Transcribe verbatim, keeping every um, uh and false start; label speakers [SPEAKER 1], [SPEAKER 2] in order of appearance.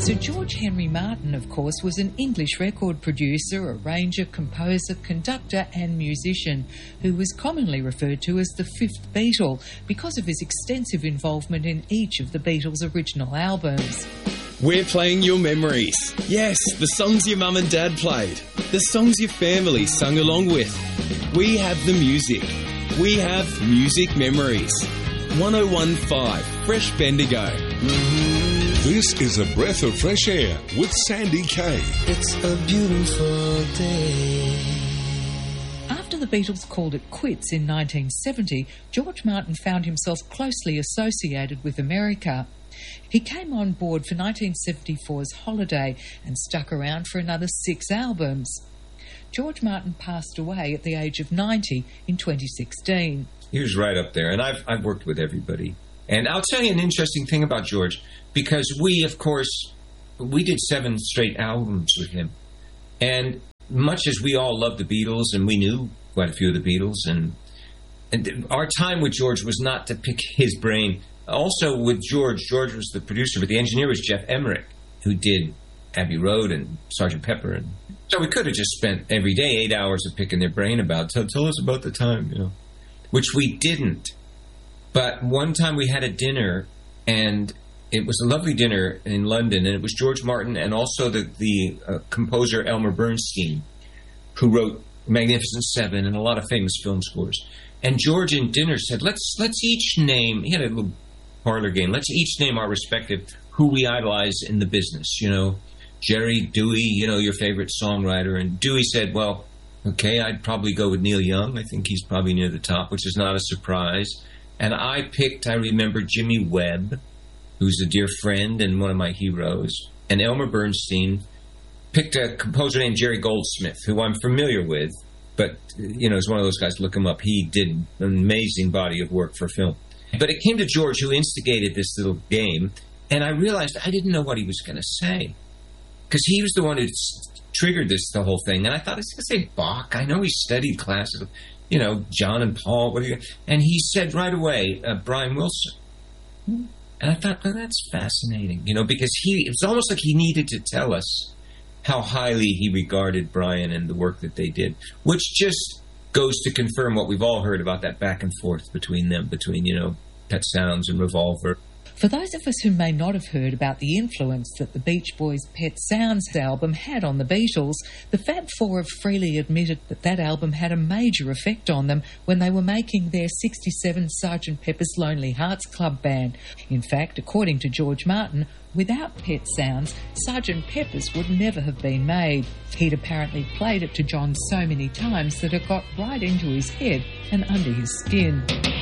[SPEAKER 1] Sir George Henry Martin, of course, was an English record producer, arranger, composer, conductor and musician who was commonly referred to as the Fifth Beatle because of his extensive involvement in each of the Beatles' original albums.
[SPEAKER 2] We're playing your memories. Yes, the songs your mum and dad played. The songs your family sung along with. We have the music. We have Music Memories. one oh one point five Fresh Bendigo.
[SPEAKER 3] This is a breath of fresh air with Sandy Kay.
[SPEAKER 4] It's a beautiful day.
[SPEAKER 1] After the Beatles called it quits in nineteen seventy, George Martin found himself closely associated with America. He came on board for nineteen seventy-four's Holiday and stuck around for another six albums. George Martin passed away at the age of ninety in twenty sixteen.
[SPEAKER 5] He was right up there, and I've I've worked with everybody. And I'll tell you an interesting thing about George, because we, of course, we did seven straight albums with him. And much as we all loved the Beatles, and we knew quite a few of the Beatles, and, and our time with George was not to pick his brain. Also with George, George was the producer, but the engineer was Jeff Emmerich, who did Abbey Road and Sergeant Pepper. And so we could have just spent every day eight hours of picking their brain about, tell, tell us about the time, you know, which we didn't. But one time we had a dinner, and it was a lovely dinner in London, and it was George Martin and also the, the uh, composer Elmer Bernstein, who wrote Magnificent Seven and a lot of famous film scores. And George in dinner said, let's let's each name, he had a little parlor game, let's each name our respective who we idolize in the business, you know, Jerry, Dewey, you know, your favorite songwriter. And Dewey said, well, okay, I'd probably go with Neil Young. I think he's probably near the top, which is not a surprise. And I picked, I remember, Jimmy Webb, who's a dear friend and one of my heroes. And Elmer Bernstein picked a composer named Jerry Goldsmith, who I'm familiar with. But, you know, as one of those guys, look him up. He did an amazing body of work for film. But it came to George, who instigated this little game, and I realized I didn't know what he was going to say. Because he was the one who triggered this, the whole thing. And I thought, he's going to say Bach. I know he studied classical. You know, John and Paul, what are you? And he said right away, uh, Brian Wilson. And I thought, well, that's fascinating, you know, because he, it's almost like he needed to tell us how highly he regarded Brian and the work that they did, which just goes to confirm what we've all heard about that back and forth between them, between, you know, Pet Sounds and Revolver.
[SPEAKER 1] For those of us who may not have heard about the influence that the Beach Boys' Pet Sounds album had on the Beatles, the Fab Four have freely admitted that that album had a major effect on them when they were making their sixty-seven Sergeant Pepper's Lonely Hearts Club Band. In fact, according to George Martin, without Pet Sounds, Sergeant Pepper's would never have been made. He'd apparently played it to John so many times that it got right into his head and under his skin.